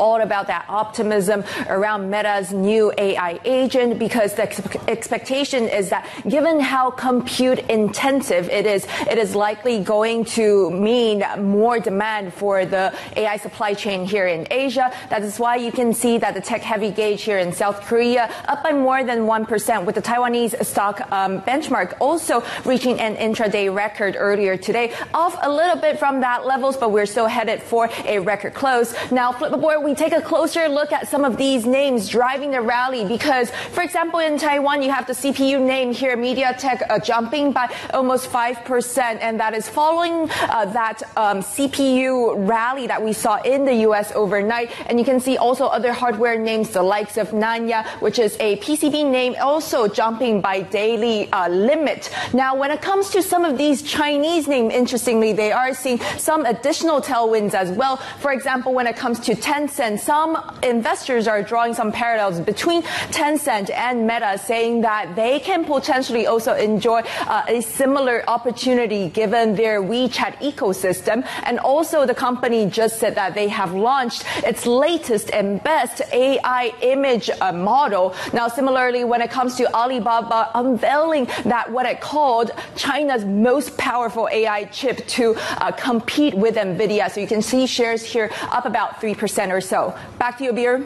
all about that optimism around Meta's new AI agent, because the expectation is that given how compute intensive it is likely going to mean more demand for the AI supply chain here in Asia. That is why you can see that the tech-heavy gauge here in South Korea up by more than 1%, with the Taiwanese stock benchmark also reaching an intraday record earlier today, off a little bit from that levels, but we're still headed for a record close. Now, flip aboard, we take a closer look at some of these names driving the rally, because, for example, in Taiwan, you have the CPU name here, MediaTek, jumping by almost 5%, and that is following that CPU rally that we saw in the US overnight. And you can see also other hardware names, the likes of Nanya, which is a PCB name, also jumping by daily limit. Now, when it comes to some of these Chinese names, interestingly, they are seeing some additional tailwinds as well. For example, when it comes to Tencent, some investors are drawing some parallels between Tencent and Meta, saying that they can potentially also enjoy a similar opportunity given their WeChat ecosystem. And also the company just said that they have launched its latest and best AI image model. Now, similarly, when it comes to Alibaba unveiling that what it called China's most powerful AI chip to compete with NVIDIA. So you can see shares here up about 3% or so. Back to you, Abir.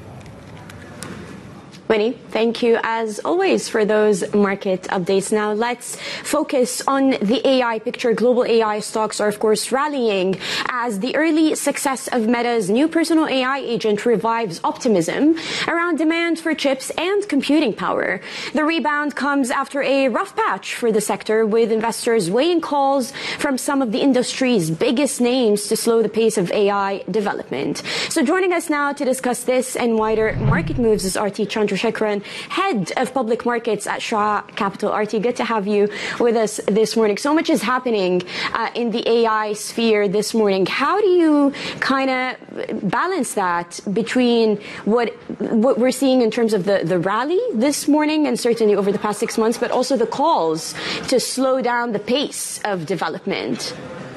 Winnie, thank you as always for those market updates. Now let's focus on the AI picture. Global AI stocks are, of course, rallying as the early success of Meta's new personal AI agent revives optimism around demand for chips and computing power. The rebound comes after a rough patch for the sector, with investors weighing calls from some of the industry's biggest names to slow the pace of AI development. So joining us now to discuss this and wider market moves is RT Chandrasekharan, Head of Public Markets at Shah Capital. RT, good to have you with us this morning. So much is happening in the AI sphere this morning. How do you kind of balance that between what we're seeing in terms of the rally this morning and certainly over the past 6 months, but also the calls to slow down the pace of development?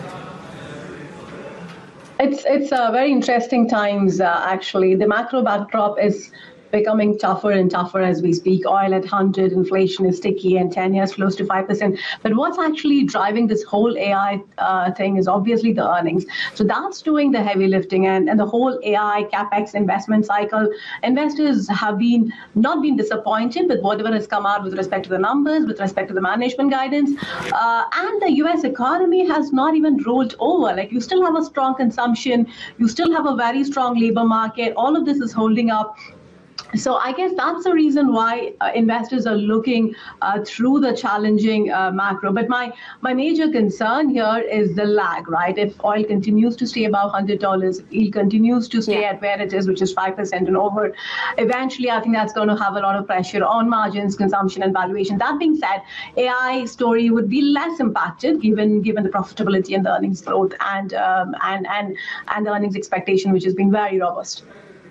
It's very interesting times, actually. The macro backdrop is becoming tougher and tougher as we speak. Oil at 100, inflation is sticky, and 10 years close to 5%. But what's actually driving this whole AI thing is obviously the earnings. So that's doing the heavy lifting, and the whole AI capex investment cycle. Investors have not been disappointed with whatever has come out with respect to the numbers, with respect to the management guidance. And the US economy has not even rolled over. Like, you still have a strong consumption, you still have a very strong labor market. All of this is holding up. So I guess that's the reason why investors are looking through the challenging macro. But my major concern here is the lag, right? If oil continues to stay above $100, if yield continues to stay at where it is, which is 5% and over, eventually I think that's going to have a lot of pressure on margins, consumption, and valuation. That being said, AI story would be less impacted given the profitability and the earnings growth and the earnings expectation, which has been very robust.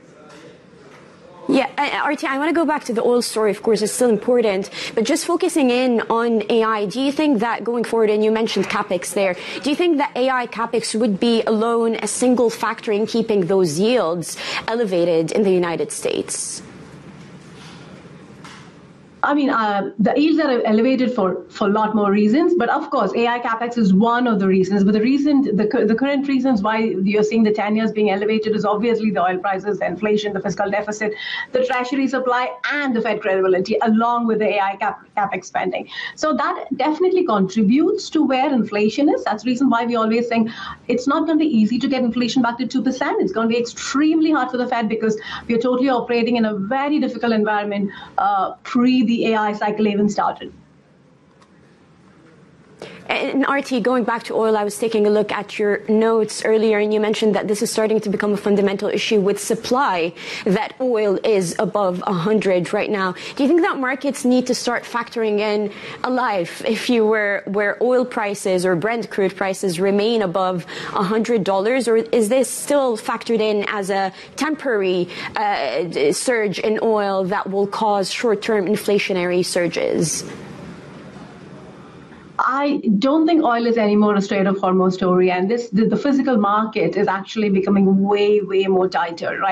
Yeah, RT, I want to go back to the oil story. Of course, it's still important, but just focusing in on AI, do you think that going forward, and you mentioned capex there, do you think that AI capex would be alone a single factor in keeping those yields elevated in the United States? I mean, the yields are elevated for a lot more reasons, but of course, AI capex is one of the reasons. But the current reasons why you're seeing the 10 years being elevated is obviously the oil prices, the inflation, the fiscal deficit, the treasury supply, and the Fed credibility, along with the AI capex spending. So that definitely contributes to where inflation is. That's the reason why we always think it's not going to be easy to get inflation back to 2%. It's going to be extremely hard for the Fed because we are totally operating in a very difficult environment pre the AI cycle even started. And RT, going back to oil, I was taking a look at your notes earlier, and you mentioned that this is starting to become a fundamental issue with supply, that oil is above 100 right now. Do you think that markets need to start factoring in a life if you were where oil prices or Brent crude prices remain above $100, or is this still factored in as a temporary surge in oil that will cause short-term inflationary surges? I don't think oil is anymore a Strait of Hormuz story, and the physical market is actually becoming way more tighter, right?